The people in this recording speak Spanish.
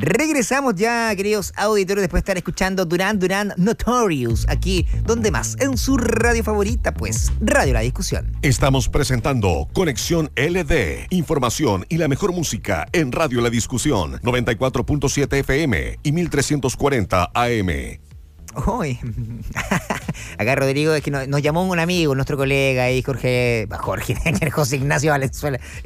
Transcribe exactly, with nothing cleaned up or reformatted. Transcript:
Regresamos ya, queridos auditores, después de estar escuchando Duran Duran Notorious, aquí, ¿dónde más? En su radio favorita, pues, Radio La Discusión. Estamos presentando Conexión L D, información y la mejor música en Radio La Discusión, noventa y cuatro punto siete F M y mil trescientos cuarenta A M. Uy, acá Rodrigo, es que nos, nos llamó un amigo, nuestro colega ahí, Jorge, Jorge, José Ignacio Valenzuela.